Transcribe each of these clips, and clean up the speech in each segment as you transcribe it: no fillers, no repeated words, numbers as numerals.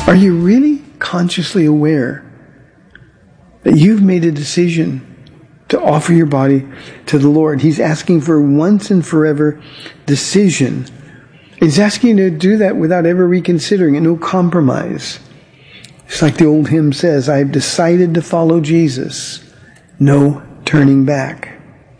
Are you really consciously aware that you've made a decision to offer your body to the Lord? He's asking for a once and forever decision. He's asking you to do that without ever reconsidering it, no compromise. It's like the old hymn says, I've decided to follow Jesus. No turning back.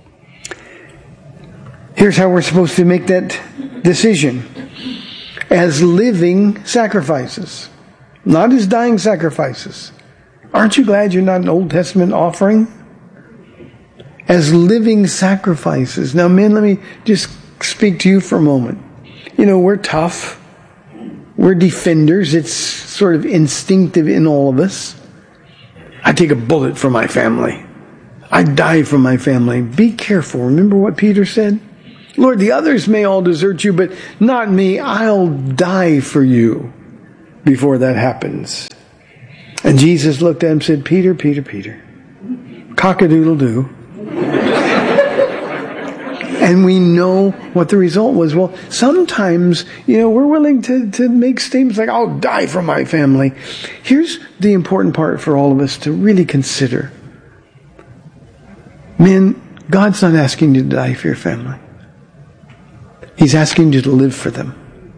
Here's how we're supposed to make that decision. As living sacrifices. Not as dying sacrifices. Aren't you glad you're not an Old Testament offering? As living sacrifices. Now, men, let me just speak to you for a moment. You know, we're tough. We're defenders. It's sort of instinctive in all of us. I take a bullet for my family. I die for my family. Be careful. Remember what Peter said? Lord, the others may all desert you, but not me. I'll die for you before that happens. And Jesus looked at him and said, Peter, Peter, Peter, cock-a-doodle-doo. And we know what the result was. Well, sometimes, we're willing to make statements like, I'll die for my family. Here's the important part for all of us to really consider. Men, God's not asking you to die for your family. He's asking you to live for them.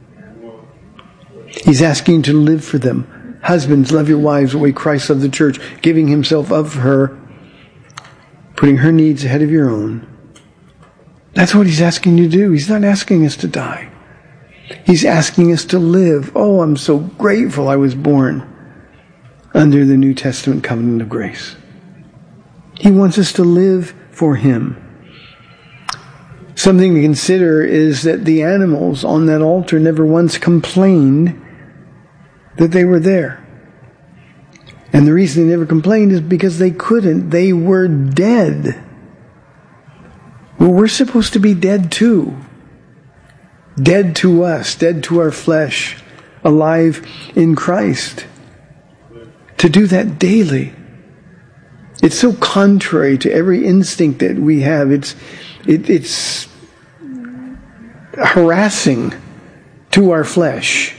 He's asking you to live for them. Husbands, love your wives the way Christ loved the church, giving himself up for her, putting her needs ahead of your own. That's what he's asking you to do. He's not asking us to die. He's asking us to live. Oh, I'm so grateful I was born under the New Testament covenant of grace. He wants us to live for him. Something to consider is that the animals on that altar never once complained that they were there. And the reason they never complained is because they couldn't. They were dead. Well, we're supposed to be dead too. Dead to us, dead to our flesh, alive in Christ. To do that daily. It's so contrary to every instinct that we have. It's harassing to our flesh.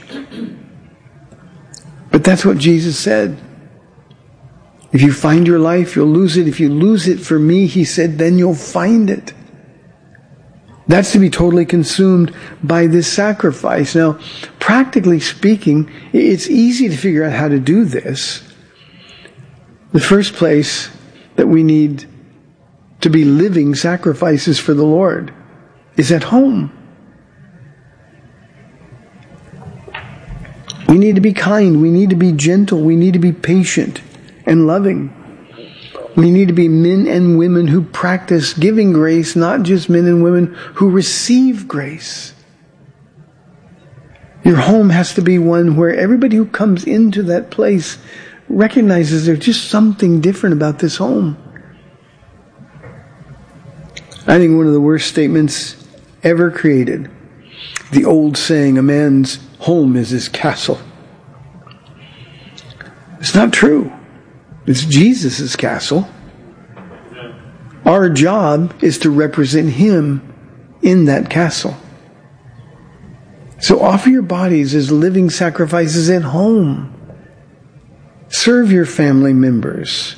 But that's what Jesus said. If you find your life, you'll lose it. If you lose it for me, he said, then you'll find it. That's to be totally consumed by this sacrifice. Now, practically speaking, it's easy to figure out how to do this. The first place that we need to be living sacrifices for the Lord is at home. We need to be kind. We need to be gentle. We need to be patient and loving. We need to be men and women who practice giving grace, not just men and women who receive grace. Your home has to be one where everybody who comes into that place recognizes there's just something different about this home. I think one of the worst statements ever created, the old saying, a man's home is his castle. It's not true. It's Jesus' castle. Our job is to represent him in that castle. So offer your bodies as living sacrifices at home. Serve your family members.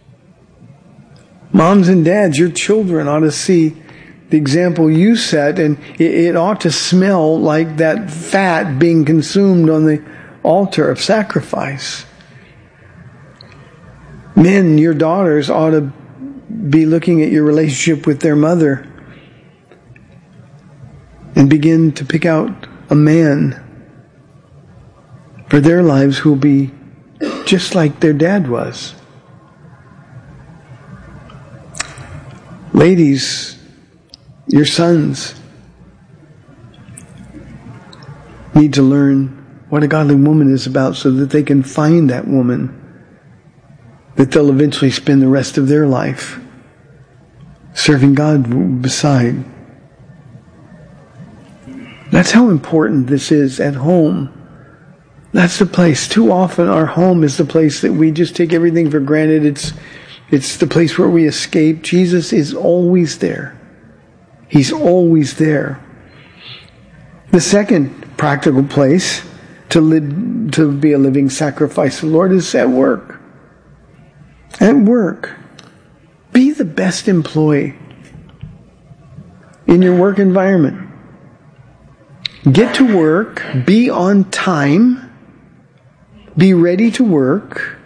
Moms and dads, your children ought to see the example you set, and it ought to smell like that fat being consumed on the altar of sacrifice. Men, your daughters ought to be looking at your relationship with their mother and begin to pick out a man for their lives who will be just like their dad was. Ladies, your sons need to learn what a godly woman is about so that they can find that woman that they'll eventually spend the rest of their life serving God beside. That's how important this is at home. That's the place. Too often our home is the place that we just take everything for granted. It's the place where we escape. Jesus is always there. He's always there. The second practical place to be a living sacrifice to the Lord is at work. At work. Be the best employee in your work environment. Get to work. Be on time. Be ready to work.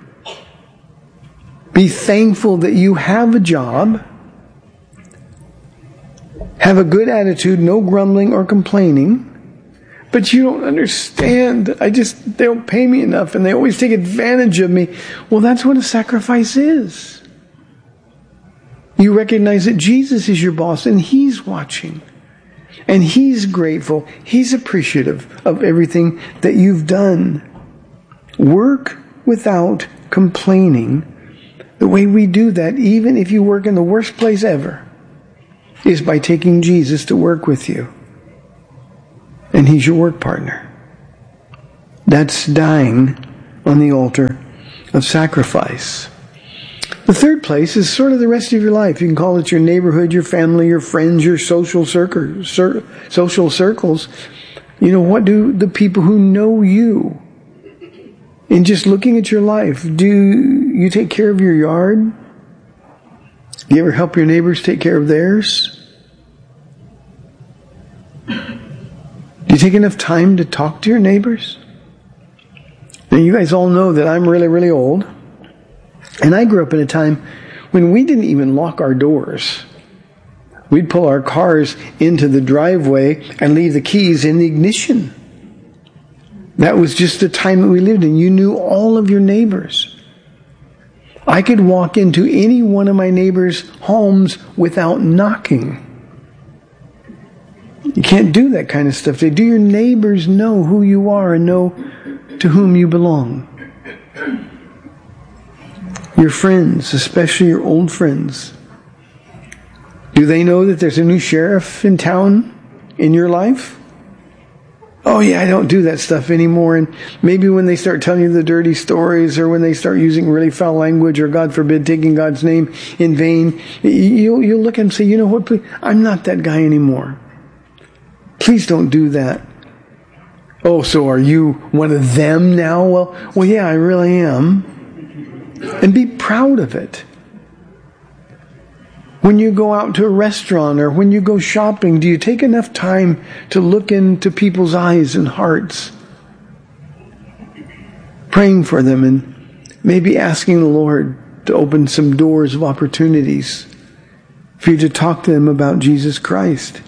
Be thankful that you have a job. Have a good attitude, no grumbling or complaining. But you don't understand. They don't pay me enough and they always take advantage of me. Well, that's what a sacrifice is. You recognize that Jesus is your boss and He's watching. And He's grateful. He's appreciative of everything that you've done. Work without complaining. The way we do that, even if you work in the worst place ever, is by taking Jesus to work with you. And He's your work partner. That's dying on the altar of sacrifice. The third place is sort of the rest of your life. You can call it your neighborhood, your family, your friends, your social circles. You know, what do the people who know you, in just looking at your life, do you take care of your yard? Do you ever help your neighbors take care of theirs? Do you take enough time to talk to your neighbors? Now, you guys all know that I'm really, really old. And I grew up in a time when we didn't even lock our doors. We'd pull our cars into the driveway and leave the keys in the ignition. That was just the time that we lived in. You knew all of your neighbors. I could walk into any one of my neighbors' homes without knocking. You can't do that kind of stuff. Do your neighbors know who you are and know to whom you belong? Your friends, especially your old friends, do they know that there's a new sheriff in town in your life? Oh yeah, I don't do that stuff anymore. And maybe when they start telling you the dirty stories, or when they start using really foul language, or God forbid, taking God's name in vain, you'll look and say, you know what, please, I'm not that guy anymore. Please don't do that. Oh, so are you one of them now? Well, yeah, I really am. And be proud of it. When you go out to a restaurant or when you go shopping, do you take enough time to look into people's eyes and hearts? Praying for them and maybe asking the Lord to open some doors of opportunities for you to talk to them about Jesus Christ.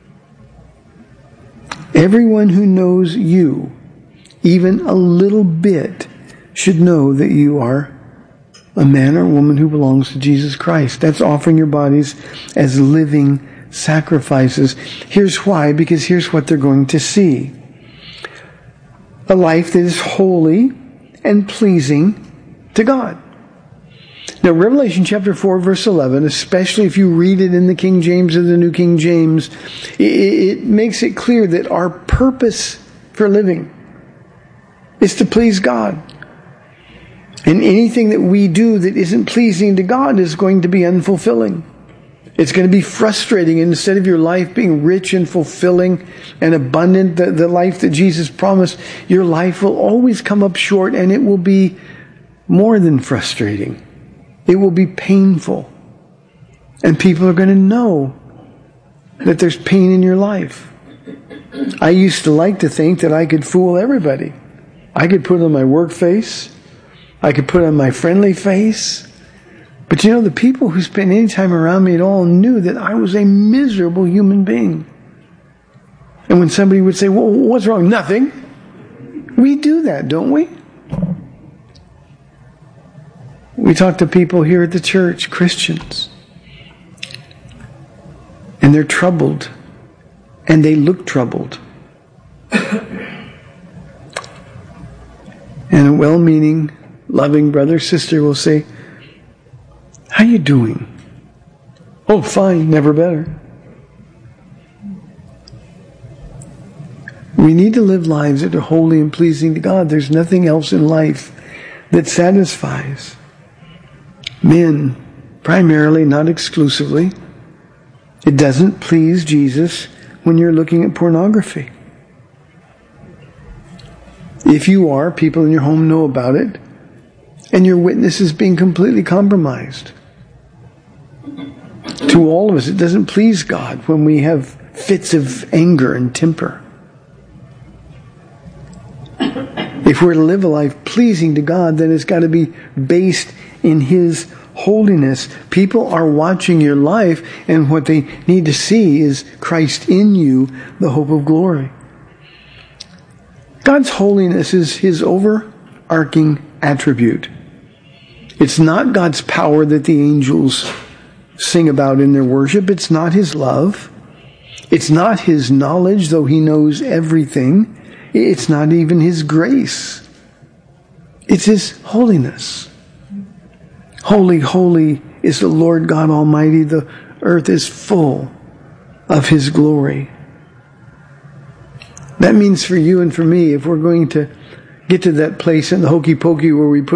Everyone who knows you, even a little bit, should know that you are a man or woman who belongs to Jesus Christ. That's offering your bodies as living sacrifices. Here's why, because here's what they're going to see. A life that is holy and pleasing to God. Now, Revelation chapter 4, verse 11, especially if you read it in the King James or the New King James, it makes it clear that our purpose for living is to please God. And anything that we do that isn't pleasing to God is going to be unfulfilling. It's going to be frustrating. Instead of your life being rich and fulfilling and abundant, the life that Jesus promised, your life will always come up short, and it will be more than frustrating. It will be painful. And people are going to know that there's pain in your life. I used to like to think that I could fool everybody. I could put on my work face. I could put on my friendly face. But you know, the people who spent any time around me at all knew that I was a miserable human being. And when somebody would say, well, what's wrong? Nothing. We do that, don't we? We talk to people here at the church, Christians, and they're troubled, and they look troubled. And a well-meaning, loving brother or sister will say, how you doing? Oh, fine, never better. We need to live lives that are holy and pleasing to God. There's nothing else in life that satisfies. Men, primarily, not exclusively. It doesn't please Jesus when you're looking at pornography. If you are, people in your home know about it, and your witness is being completely compromised. To all of us, it doesn't please God when we have fits of anger and temper. If we're to live a life pleasing to God, then it's got to be based in His holiness. People are watching your life, and what they need to see is Christ in you, the hope of glory. God's holiness is His overarching attribute. It's not God's power that the angels sing about in their worship. It's not His love. It's not His knowledge, though He knows everything. It's not even His grace. It's His holiness. Holy, holy is the Lord God Almighty. The earth is full of His glory. That means for you and for me, if we're going to get to that place in the hokey pokey where we put